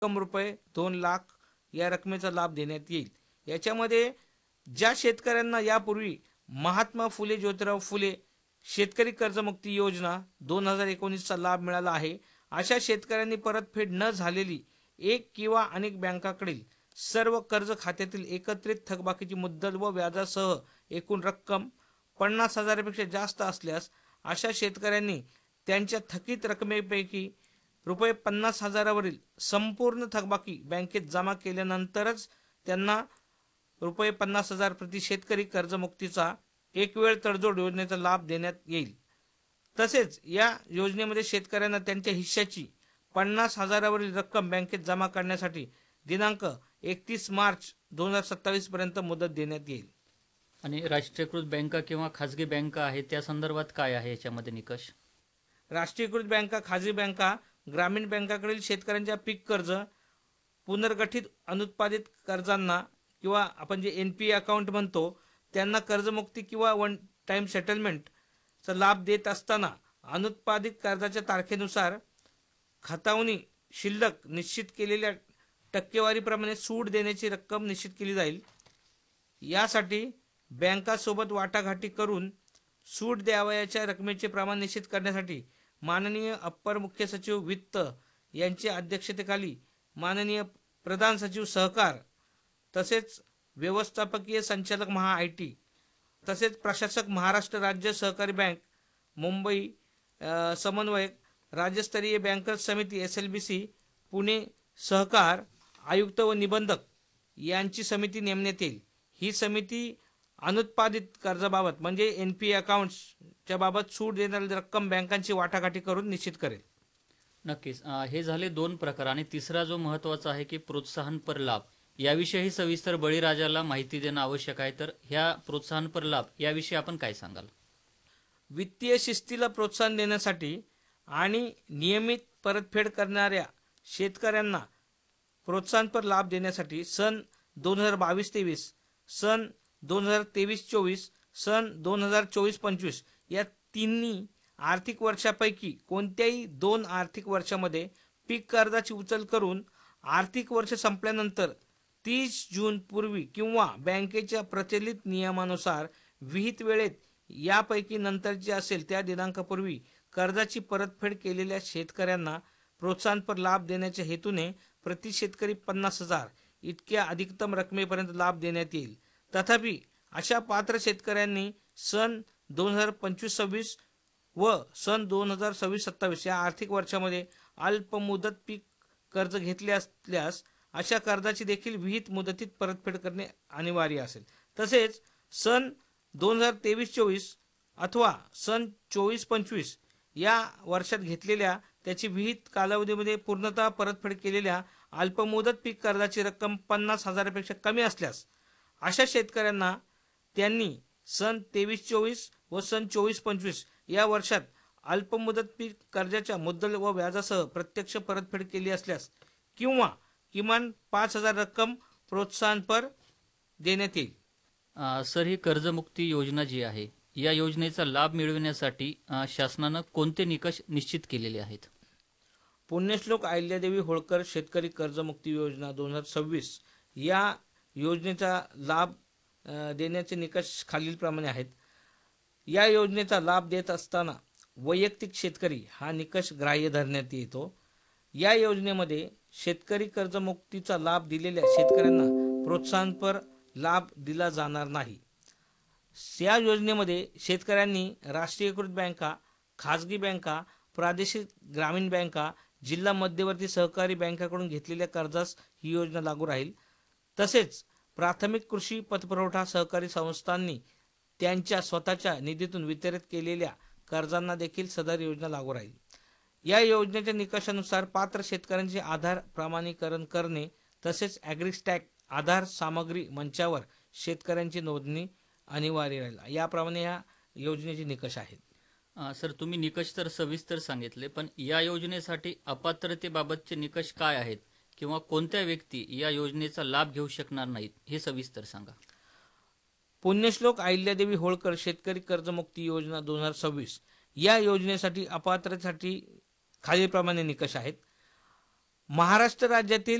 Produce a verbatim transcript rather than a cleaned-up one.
रक्कम रुपये दोन लाख या रकमेचा लाभ देण्यात येईल। याच्यामध्ये ज्या शेतकऱ्यांना यापूर्वी महात्मा फुले ज्योतिराव फुले शेतकरी कर्जमुक्ती योजना दोन हजार एकोणीसचा लाभ मिळाला आहे, अशा शेतकऱ्यांनी परतफेड न झालेली एक किंवा अनेक बँकाकडील सर्व कर्ज खात्यातील एकत्रित थकबाकीची मुद्दल व व्याजासह एकूण रक्कम पन्नास हजारापेक्षा जास्त असल्यास अशा शेतकऱ्यांनी त्यांच्या थकीत रकमेपैकी रुपये पन्नास हजारावरील संपूर्ण थकबाकी बँकेत जमा केल्यानंतरच त्यांना रुपये पन्नास हजार प्रति शेतकरी कर्जमुक्तीचा एक वेळ तडजोड योजनेचा लाभ देण्यात येईल। तसेच या योजनेमध्ये शेतकऱ्यांना त्यांच्या हिश्श्याची पन्नास हजारावरील रक्कम बँकेत जमा करण्यासाठी दिनांक एकतीस मार्च दोन हजार सत्तावीस पर्यंत मुदत देण्यात येईल। आणि राष्ट्रीयकृत बँका किंवा खाजगी बँका आहेत त्या संदर्भात काय आहे याच्यामध्ये निकष? राष्ट्रीयकृत बँका, खाजगी बँका ग्रामीण बँकाकडील शेतकऱ्यांच्या पीक कर्ज, पुनर्गठित अनुत्पादित कर्जांना किंवा आपण जे एन पी अकाउंट म्हणतो त्यांना कर्जमुक्ती किंवा वन टाइम सेटलमेंटचा लाभ देत असताना अनुत्पादित कर्जाच्या तारखेनुसार खतावणी शिल्लक निश्चित केलेल्या टक्केवारीप्रमाणे सूट देण्याची रक्कम निश्चित केली जाईल। यासाठी बँकासोबत वाटाघाटी करून सूट द्यावयाच्या रकमेचे प्रमाण निश्चित करण्यासाठी माननीय अप्पर मुख्य सचिव वित्त यांच्या अध्यक्षतेखाली माननीय प्रधान सचिव सहकार तसेच व्यवस्थापकीय संचालक महा आय टी तसेच प्रशासक महाराष्ट्र राज्य सहकारी बँक मुंबई समन्वयक राज्यस्तरीय बँकर्स समिती S L B C Pune सहकार आयुक्त व निबंधक यांची समिती नेमण्यात येईल। ही समिती अनुत्पादित कर्जाबाबत म्हणजे एन पी अकाउंट्सच्या बाबत सूट देणारी रक्कम बँकांची वाटाघाटी करून निश्चित करेल। नक्कीच हे झाले दोन प्रकार आणि तिसरा जो महत्त्वाचा आहे की प्रोत्साहनपर लाभ, याविषयी सविस्तर बळीराजाला माहिती देणं आवश्यक आहे। तर ह्या प्रोत्साहनपर लाभ याविषयी आपण काय सांगाल? वित्तीय शिस्तीला प्रोत्साहन देण्यासाठी आणि नियमित परतफेड करणाऱ्या शेतकऱ्यांना प्रोत्साहनपर लाभ देण्यासाठी सन दोन हजार बावीस तेवीस, सन दोन हजार तेवीस चोवीस, सन दोन हजार चोवीस पंचवीस या तिन्ही आर्थिक वर्षापैकी कोणत्याही दोन आर्थिक वर्षामध्ये पीक कर्जाची उचल करून आर्थिक वर्ष संपल्यानंतर तीस जून पूर्वी किंवा बँकेच्या प्रचलित नियमानुसार विहित वेळेत यापैकी नंतरची असेल त्या दिनांकापूर्वी कर्जाची परतफेड केलेल्या शेतकऱ्यांना प्रोत्साहनपर लाभ देण्याच्या हेतूने प्रति शेतकरी पन्नास हजार इतक्या अधिकतम रकमेपर्यंत लाभ देण्यात येईल। तथापि अशा पात्र शेतकऱ्यांनी सन दोन हजार पंचवीस सव्वीस व सन दोन हजार सव्वीस सत्तावीस या आर्थिक वर्षामध्ये अल्पमुदत पीक कर्ज घेतले असल्यास अशा कर्जाची देखील विहित मुदतीत परतफेड करणे अनिवार्य असेल। तसेच सन दोन हजार तेवीस चोवीस अथवा सन चोवीस पंचवीस या वर्षात घेतलेल्या त्याची विहित कालावधीमध्ये पूर्णतः परतफेड केलेल्या अल्पमुदत पीक कर्जाची रक्कम पन्नास हजारापेक्षा कमी असल्यास अशा शेतकऱ्यांना त्यांनी सन तेवीस चोवीस व सन चोवीस पंचवीस या वर्षात अल्पमुदत पीक कर्जाच्या मुद्दल व व्याजासह प्रत्यक्ष परतफेड केली असल्यास किंवा किमान पाच हजार रक्कम प्रोत्साहनपर देण्यात येईल। सर, ही कर्जमुक्ती योजना जी आहे या योजनेचा लाभ मिळविण्यासाठी शासनाने कोणते निकष निश्चित केलेले आहेत? पुण्यश्लोक अहिल्यादेवी होळकर शेतकरी कर्जमुक्ती योजना दोन हजार सव्वीस या योजनेचा लाभ देण्याचे निकष खालीलप्रमाणे आहेत। या योजनेचा लाभ देत असताना वैयक्तिक शेतकरी हा निकष ग्राह्य धरण्यात येतो। या योजनेमध्ये शेतकरी कर्जमुक्तीचा लाभ दिलेल्या शेतकऱ्यांना प्रोत्साहनपर लाभ दिला जाणार नाही। या योजनेमध्ये शेतकऱ्यांनी राष्ट्रीयकृत बँका, खाजगी बँका, प्रादेशिक ग्रामीण बँका, जिल्हा मध्यवर्ती सहकारी बँकाकडून घेतलेल्या कर्जास ही योजना लागू राहील। तसेच प्राथमिक कृषी पतपुरवठा सहकारी संस्थांनी त्यांच्या स्वतःच्या निधीतून वितरित केलेल्या कर्जांना देखील सदर योजना लागू राहील। या योजनेच्या निकषानुसार पात्र शेतकऱ्यांचे आधार प्रमाणीकरण करणे तसेच ॲग्रिस्टॅक आधार सामग्री मंचावर शेतकऱ्यांची नोंदणी अनिवार्य राहील। याप्रमाणे या योजनेचे निकष आहेत। सर, तुम्ही निकष तर सविस्तर सांगितले, पण या योजनेसाठी अपात्रतेबाबतचे निकष काय आहेत किंवा कोणत्या व्यक्ती या योजनेचा लाभ घेऊ शकणार नाहीत हे सविस्तर सांगा। पुण्यश्लोक अहिल्यादेवी होळकर शेतकरी कर्जमुक्ती योजना दोन हजार सव्वीस या योजनेसाठी अपात्रतेसाठी खालीलप्रमाणे निकष आहेत। महाराष्ट्र राज्यातील